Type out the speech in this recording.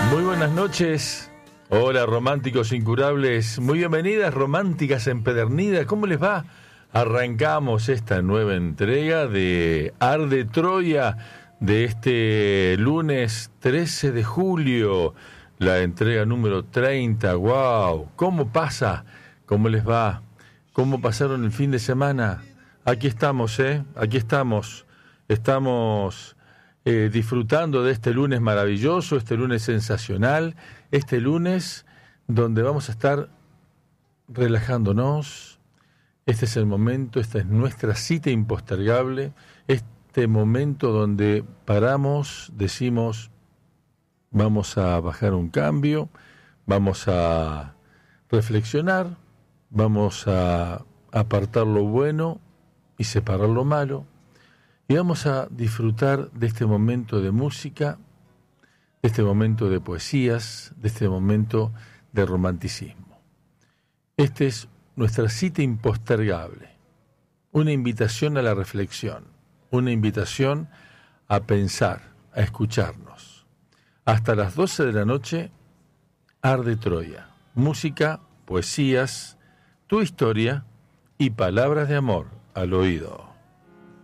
Muy buenas noches. Hola, románticos incurables. Muy bienvenidas, románticas empedernidas. ¿Cómo les va? Arrancamos esta nueva entrega de Arde Troya de este lunes 13 de julio. La entrega número 30. ¡Wow! ¿Cómo pasa? ¿Cómo les va? ¿Cómo pasaron el fin de semana? Aquí estamos, Aquí estamos. Estamos disfrutando de este lunes maravilloso, este lunes sensacional, este lunes donde vamos a estar relajándonos. Este es el momento, esta es nuestra cita impostergable, este momento donde paramos, decimos, vamos a bajar un cambio, vamos a reflexionar, vamos a apartar lo bueno y separar lo malo. Y vamos a disfrutar de este momento de música, de este momento de poesías, de este momento de romanticismo. Esta es nuestra cita impostergable, una invitación a la reflexión, una invitación a pensar, a escucharnos. Hasta las 12 de la noche, Arde Troya. Música, poesías, tu historia y palabras de amor al oído.